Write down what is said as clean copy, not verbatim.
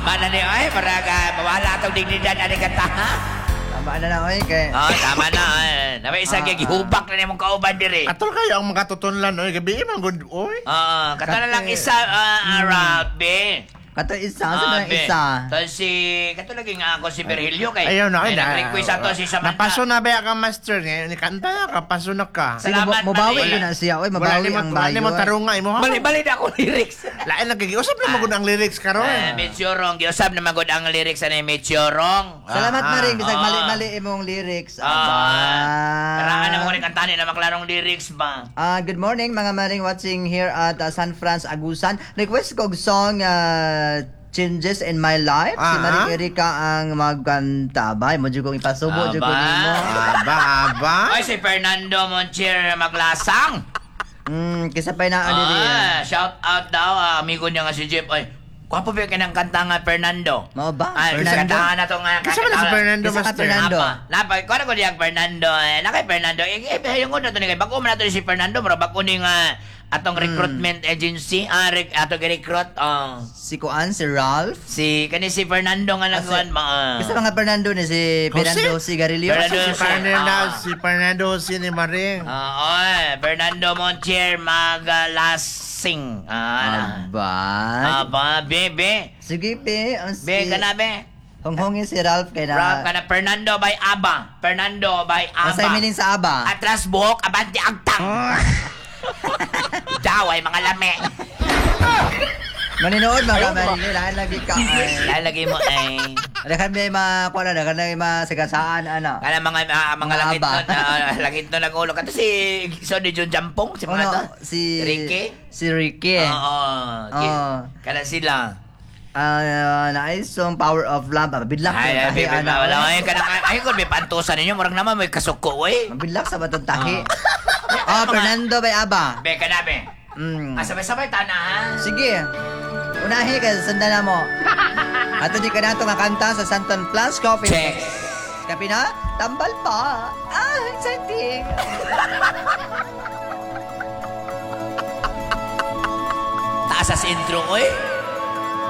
Tama na ni oy, para mawala atong dignidad ani kanta ha. Tama na na, oy, kay... Tama na. Naman isang gihubak na nimong kauban diri. Atol kayo ang mga tutunlan, oy. Gabi, man good, oy. Kato na lang isa, Rabi. Kato isa, sa mga isa. Tapos kato lagi nga ako si Virgilio kay. Ayaw na, ay, nag-request ato si Samantha. Napaso na ba ka, master? Ngayon, kanta na ka, paso na ka. Salamat, Mabawi Manny. yun na siya, oy, mabawi ang bayo. Wala mo tarunga, imo ha? Bali na ako lyrics. Lain lang kagiusap na magod ang lyrics karon. Mityorong, giusap na magod ang lyrics na Mityorong. Salamat Maring, bisag mali-mali imong lyrics. Karangan na mo ni kantanin na maklarong lyrics ba? Good morning mga Maring watching here at San Franz Agusan. Request ko og song Changes in My Life. Si Maring Erika ang magkanta. Ba, mo jud kong ipasubo jud ko nimo. Aba. Ay, si Fernando Montier maglasang. Kisa pa na diri. Shout out daw, amigo niya nga si Jeff. Ay, kwapo ba ka ng kanta nga Fernando? Mao ba? Fernando? Kantahan na to nga. Kasi wala si Fernando, Isa ka, master. Fernando. Napay, kung ano ko niyang Fernando, nakay Fernando, yung una to ni kay, bago man nato si Fernando, pero bago ni nga, atong recruitment agency, atong recruit, Si Kuan, si Ralph. si Fernando nga nagwan ba? Kasi mga Fernando ni si Fernando Sigarillo. Si Fernando, si ni Maring. Fernando Montier Magalasing. Aba. Bebe. Sige, be. Be, kana be. Honghongin si Ralph kay Rap na. kana Fernando by Aba. Fernando by Aba. Masay mining sa Aba. Atras buhok, abanti agtang. Daway, mga lame. Maninood mga Maring, lahat lagi ka. Lalagay mo ay. Dakan may makuha na, dakan may masagasaan, ano. Kana mga langit Aba. nun, langit nun nag-ulo. Kato si Sonny Jun Jampong, si mga to. Si Ricky? Si Ricky. Kana sila. Nais yung Power of Love. Mabidlak Ay, yung tahi, ano. ay, kung may pantusan ninyo, murag naman may kasuko, eh. Mabidlak sa batong tahi. Fernando by Aba. Be, kana be. Sabay-sabay tana, ha? Sige. Unahi ka, sundan na mo. Ato di ka na ito nga kanta sa Santon Plus Coffee. Check. Kapi na, tambal pa. Exciting. Taas sa intro, oy.